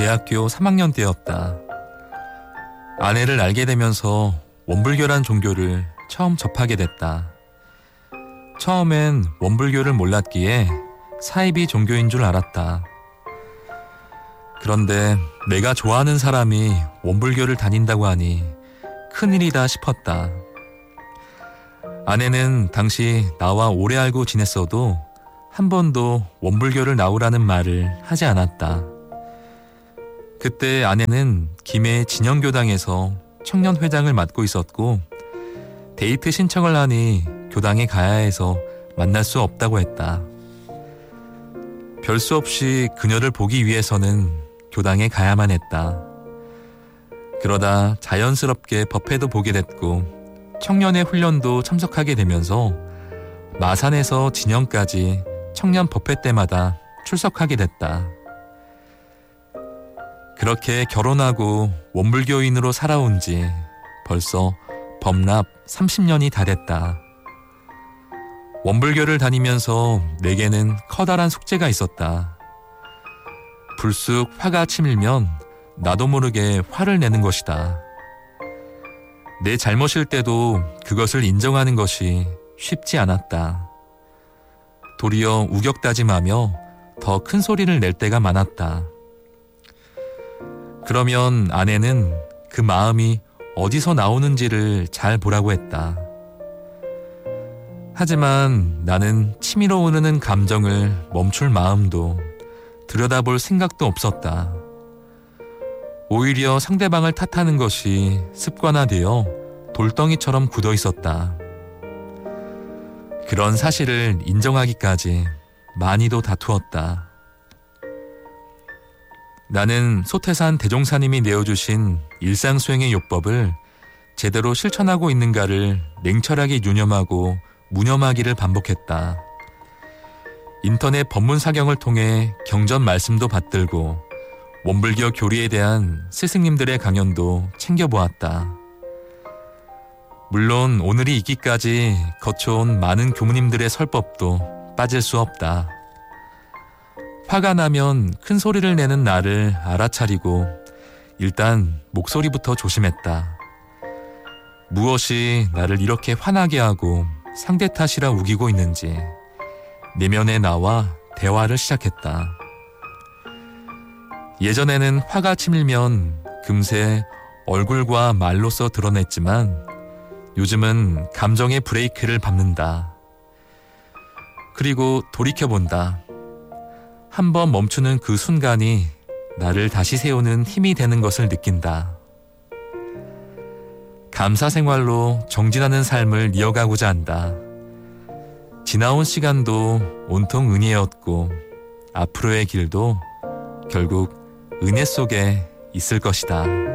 대학교 3학년 때였다. 아내를 알게 되면서 원불교란 종교를 처음 접하게 됐다. 처음엔 원불교를 몰랐기에 사이비 종교인 줄 알았다. 그런데 내가 좋아하는 사람이 원불교를 다닌다고 하니 큰일이다 싶었다. 아내는 당시 나와 오래 알고 지냈어도 한 번도 원불교를 나오라는 말을 하지 않았다. 그때 아내는 김해 진영교당에서 청년회장을 맡고 있었고 데이트 신청을 하니 교당에 가야 해서 만날 수 없다고 했다. 별 수 없이 그녀를 보기 위해서는 교당에 가야만 했다. 그러다 자연스럽게 법회도 보게 됐고 청년회 훈련도 참석하게 되면서 마산에서 진영까지 청년 법회 때마다 출석하게 됐다. 그렇게 결혼하고 원불교인으로 살아온 지 벌써 범납 30년이 다 됐다. 원불교를 다니면서 내게는 커다란 숙제가 있었다. 불쑥 화가 치밀면 나도 모르게 화를 내는 것이다. 내 잘못일 때도 그것을 인정하는 것이 쉽지 않았다. 도리어 우격다짐하며 더 큰 소리를 낼 때가 많았다. 그러면 아내는 그 마음이 어디서 나오는지를 잘 보라고 했다. 하지만 나는 치밀어 오르는 감정을 멈출 마음도 들여다볼 생각도 없었다. 오히려 상대방을 탓하는 것이 습관화되어 돌덩이처럼 굳어 있었다. 그런 사실을 인정하기까지 많이도 다투었다. 나는 소태산 대종사님이 내어주신 일상수행의 요법을 제대로 실천하고 있는가를 냉철하게 유념하고 무념하기를 반복했다. 인터넷 법문사경을 통해 경전 말씀도 받들고 원불교 교리에 대한 스승님들의 강연도 챙겨보았다. 물론 오늘이 있기까지 거쳐온 많은 교무님들의 설법도 빠질 수 없다. 화가 나면 큰 소리를 내는 나를 알아차리고 일단 목소리부터 조심했다. 무엇이 나를 이렇게 화나게 하고 상대 탓이라 우기고 있는지 내면의 나와 대화를 시작했다. 예전에는 화가 치밀면 금세 얼굴과 말로써 드러냈지만 요즘은 감정의 브레이크를 밟는다. 그리고 돌이켜본다. 한번 멈추는 그 순간이 나를 다시 세우는 힘이 되는 것을 느낀다. 감사 생활로 정진하는 삶을 이어가고자 한다. 지나온 시간도 온통 은혜였고 앞으로의 길도 결국 은혜 속에 있을 것이다.